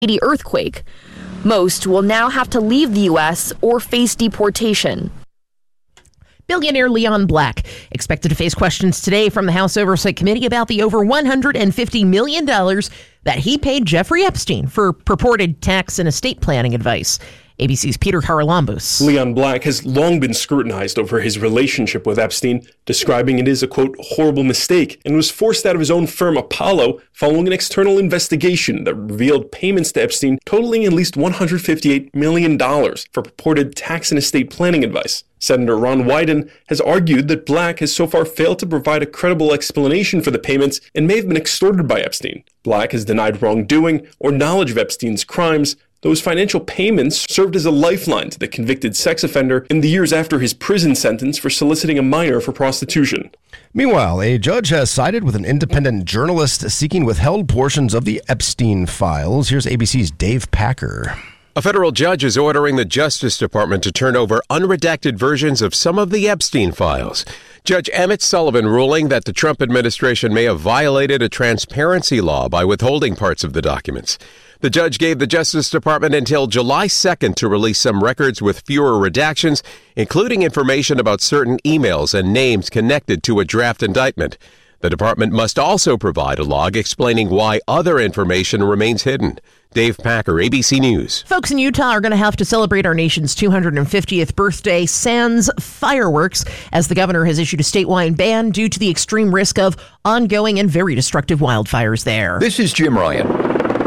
earthquake. Most will now have to leave the U.S. or face deportation. Billionaire Leon Black expected to face questions today from the House Oversight Committee about the over $150 million that he paid Jeffrey Epstein for purported tax and estate planning advice. ABC's Peter Haralambous. Leon Black has long been scrutinized over his relationship with Epstein, describing it as a, quote, horrible mistake, and was forced out of his own firm Apollo following an external investigation that revealed payments to Epstein totaling at least $158 million for purported tax and estate planning advice. Senator Ron Wyden has argued that Black has so far failed to provide a credible explanation for the payments and may have been extorted by Epstein. Black has denied wrongdoing or knowledge of Epstein's crimes. Those financial payments served as a lifeline to the convicted sex offender in the years after his prison sentence for soliciting a minor for prostitution. Meanwhile, a judge has sided with an independent journalist seeking withheld portions of the Epstein files. Here's ABC's Dave Packer. A federal judge is ordering the Justice Department to turn over unredacted versions of some of the Epstein files. Judge Emmett Sullivan ruling that the Trump administration may have violated a transparency law by withholding parts of the documents. The judge gave the Justice Department until July 2nd to release some records with fewer redactions, including information about certain emails and names connected to a draft indictment. The department must also provide a log explaining why other information remains hidden. Dave Packer, ABC News. Folks in Utah are going to have to celebrate our nation's 250th birthday sans fireworks, as the governor has issued a statewide ban due to the extreme risk of ongoing and very destructive wildfires there. This is Jim Ryan.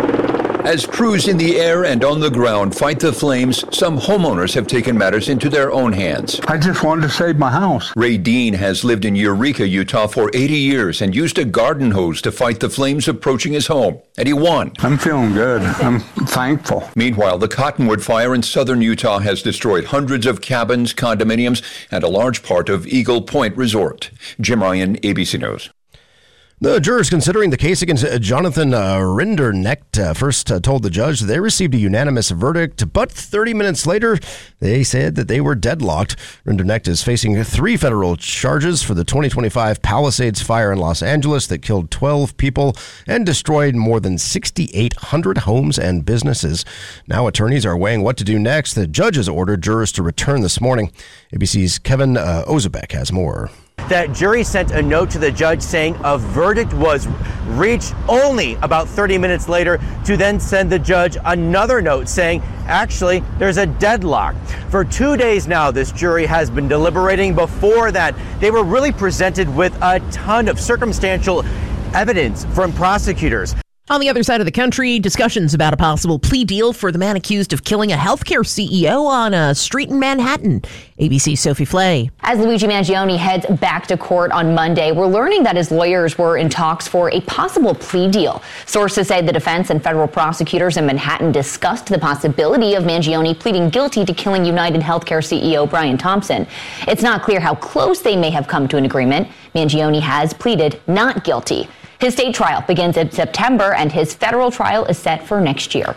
As crews in the air and on the ground fight the flames, some homeowners have taken matters into their own hands. I just wanted to save my house. Ray Dean has lived in Eureka, Utah for 80 years and used a garden hose to fight the flames approaching his home. And he won. I'm feeling good. I'm thankful. Meanwhile, the Cottonwood Fire in southern Utah has destroyed hundreds of cabins, condominiums, and a large part of Eagle Point Resort. Jim Ryan, ABC News. The jurors considering the case against Jonathan Rinderknecht first told the judge they received a unanimous verdict, but 30 minutes later, they said that they were deadlocked. Rinderknecht is facing 3 federal charges for the 2025 Palisades fire in Los Angeles that killed 12 people and destroyed more than 6,800 homes and businesses. Now attorneys are weighing what to do next. The judge has ordered jurors to return this morning. ABC's Kevin Ozebek has more. That jury sent a note to the judge saying a verdict was reached only about 30 minutes later, to then send the judge another note saying, actually, there's a deadlock. For 2 days now, this jury has been deliberating. Before that, they were really presented with a ton of circumstantial evidence from prosecutors. On the other side of the country, discussions about a possible plea deal for the man accused of killing a healthcare CEO on a street in Manhattan. ABC's Sophie Flay. As Luigi Mangione heads back to court on Monday, we're learning that his lawyers were in talks for a possible plea deal. Sources say the defense and federal prosecutors in Manhattan discussed the possibility of Mangione pleading guilty to killing United Healthcare CEO Brian Thompson. It's not clear how close they may have come to an agreement. Mangione has pleaded not guilty. His state trial begins in September, and his federal trial is set for next year.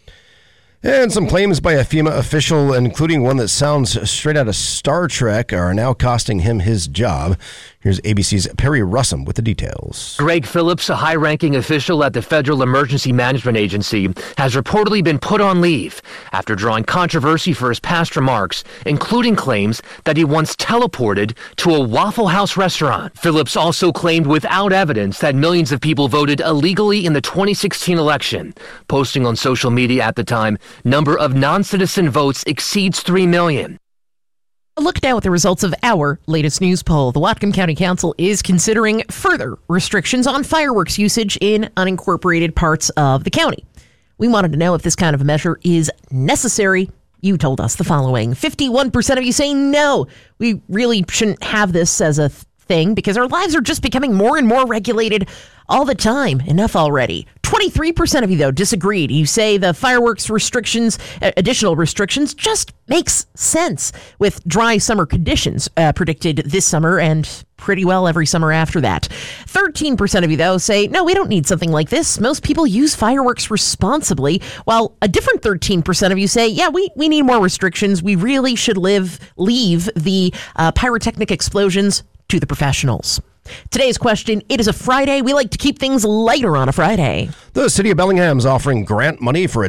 And some claims by a FEMA official, including one that sounds straight out of Star Trek, are now costing him his job. Here's ABC's Perry Russum with the details. Greg Phillips, a high-ranking official at the Federal Emergency Management Agency, has reportedly been put on leave after drawing controversy for his past remarks, including claims that he once teleported to a Waffle House restaurant. Phillips also claimed without evidence that millions of people voted illegally in the 2016 election, posting on social media at the time, number of non-citizen votes exceeds 3 million. A look now at the results of our latest news poll. The Whatcom County Council is considering further restrictions on fireworks usage in unincorporated parts of the county. We wanted to know if this kind of a measure is necessary. You told us the following. 51% of you say no. We really shouldn't have this as a thing because our lives are just becoming more and more regulated all the time. Enough already. 23% of you, though, disagreed. You say the fireworks restrictions, additional restrictions, just makes sense with dry summer conditions predicted this summer and pretty well every summer after that. 13% of you, though, say, no, we don't need something like this. Most people use fireworks responsibly, while a different 13% of you say, yeah, we need more restrictions. We really should leave the pyrotechnic explosions to the professionals. Today's question, it is a Friday. We like to keep things lighter on a Friday. The City of Bellingham is offering grant money for its